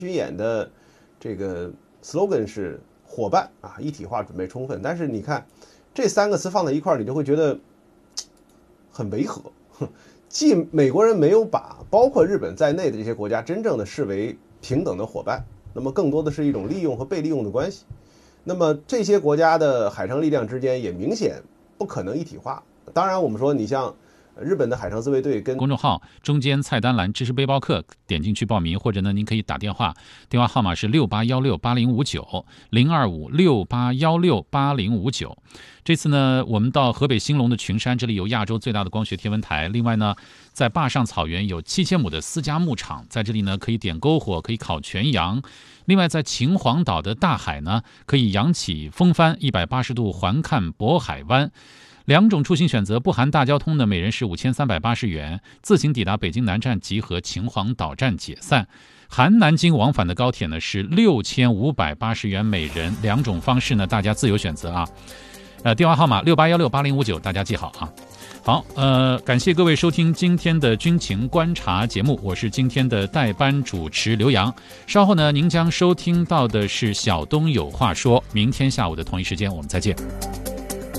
军演的这个 slogan 是伙伴啊，一体化准备充分。但是你看这3个词放在一块儿，你就会觉得很违和。既美国人没有把包括日本在内的这些国家真正的视为平等的伙伴，那么更多的是一种利用和被利用的关系。那么这些国家的海上力量之间也明显不可能一体化。当然我们说你像日本的海上自卫队跟公众号中间菜单栏知识背包客点进去报名，或者呢您可以打电话，电话号码是68168059，0250868059。这次呢我们到河北兴隆的群山，这里有亚洲最大的光学天文台。另外呢在坝上草原有7000亩的私家牧场，在这里呢可以点篝火，可以烤全羊。另外在秦皇岛的大海呢可以扬起风帆180度环看渤海湾。2种出行选择不含大交通的，每人是5380元，自行抵达北京南站集合，秦皇岛站解散。含南京往返的高铁呢是6580元每人，2种方式呢大家自由选择啊。电话号码68168059，大家记好啊。好，感谢各位收听今天的军情观察节目，我是今天的代班主持刘洋。稍后呢您将收听到的是小东有话说，明天下午的同一时间我们再见。